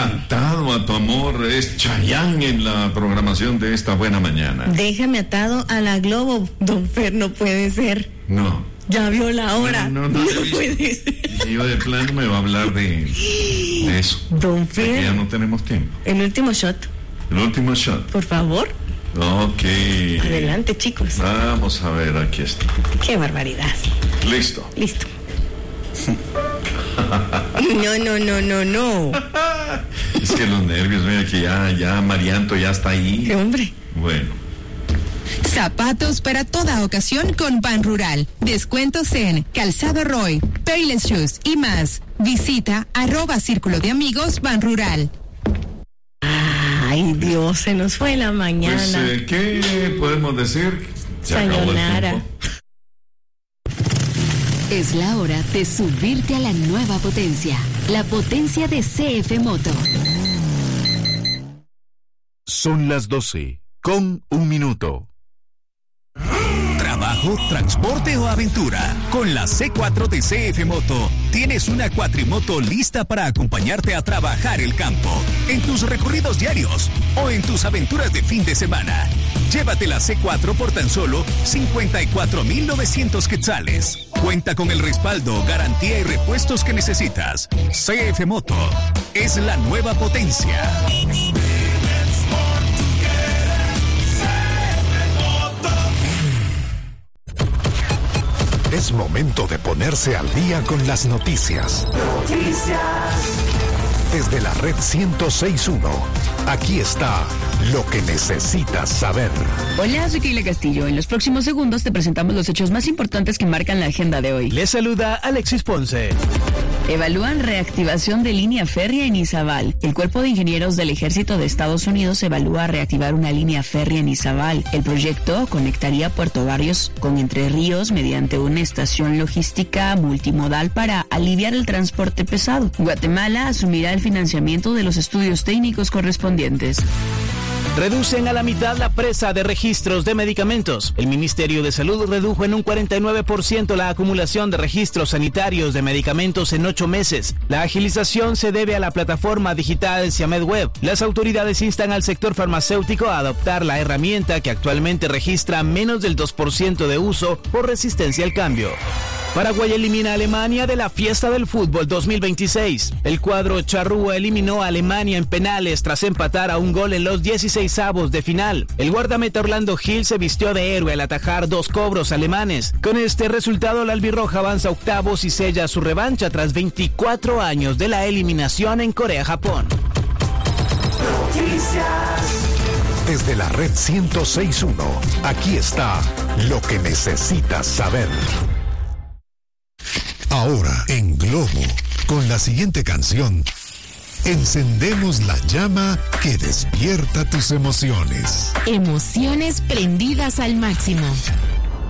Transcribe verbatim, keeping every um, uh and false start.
Atado a tu amor es Chayanne en la programación de esta buena mañana. Déjame atado a la Globo, don Fer, no puede ser. No. Ya vio la hora. No, no, no, no puede ser. Yo de plano me va a hablar de, de eso. Don Fer. Porque ya no tenemos tiempo. El último shot. El último shot. Por favor. Ok. Adelante, chicos. Vamos a ver, aquí está. Qué barbaridad. Listo. Listo. No, no, no, no, no. Es que los nervios, mira que ya, ya Marianto ya está ahí. Hombre. Bueno. Zapatos para toda ocasión con Ban Rural. Descuentos en Calzado Roy, Payless Shoes y más. Visita arroba Círculo de Amigos Ban Rural. Ay, Dios, se nos fue la mañana. Pues, eh, ¿qué podemos decir? Se acabó el Sayonara. tiempo. Es la hora de subirte a la nueva potencia, la potencia de C F Moto. Son las doce, con un minuto. Trabajo, transporte o aventura. Con la C cuatro de C F Moto, tienes una cuatrimoto lista para acompañarte a trabajar el campo, en tus recorridos diarios o en tus aventuras de fin de semana. Llévate la C cuatro por tan solo cincuenta y cuatro mil novecientos quetzales. Cuenta con el respaldo, garantía y repuestos que necesitas. C F Moto es la nueva potencia. Es momento de ponerse al día con las noticias. Desde la red ciento seis punto uno, aquí está lo que necesitas saber. Hola, soy Keila Castillo. En los próximos segundos te presentamos los hechos más importantes que marcan la agenda de hoy. Les saluda Alexis Ponce. Evalúan reactivación de línea férrea en Izabal. El Cuerpo de Ingenieros del Ejército de Estados Unidos evalúa reactivar una línea férrea en Izabal. El proyecto conectaría Puerto Barrios con Entre Ríos mediante una estación logística multimodal para aliviar el transporte pesado. Guatemala asumirá el financiamiento de los estudios técnicos correspondientes. Reducen a la mitad la presa de registros de medicamentos. El Ministerio de Salud redujo en un cuarenta y nueve por ciento la acumulación de registros sanitarios de medicamentos en ocho meses. La agilización se debe a la plataforma digital Siamed Web. Las autoridades instan al sector farmacéutico a adoptar la herramienta que actualmente registra menos del dos por ciento de uso por resistencia al cambio. Paraguay elimina a Alemania de la fiesta del fútbol dos mil veintiséis. El cuadro charrúa eliminó a Alemania en penales tras empatar a un gol en los dieciseisavos de final. El guardameta Orlando Gil se vistió de héroe al atajar dos cobros alemanes. Con este resultado, la albirroja avanza a octavos y sella su revancha tras veinticuatro años de la eliminación en Corea-Japón. Desde la red ciento seis punto uno, aquí está lo que necesitas saber. Ahora, en Globo, con la siguiente canción, encendemos la llama que despierta tus emociones. Emociones prendidas al máximo.